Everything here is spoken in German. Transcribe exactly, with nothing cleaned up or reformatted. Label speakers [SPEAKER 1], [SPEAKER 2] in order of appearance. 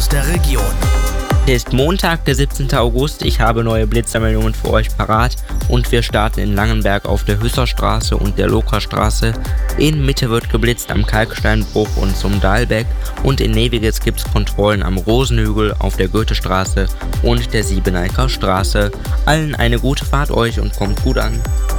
[SPEAKER 1] aus der Region.
[SPEAKER 2] Es ist Montag, der siebzehnte August. Ich habe neue Blitzermeldungen für euch parat und wir starten in Langenberg auf der Hüsserstraße und der Lokerstraße. In Mitte wird geblitzt am Kalksteinbruch und zum Dahlbeck und in Neviges gibt es Kontrollen am Rosenhügel, auf der Goethestraße und der Siebeneiker Straße. Allen eine gute Fahrt euch und kommt gut an.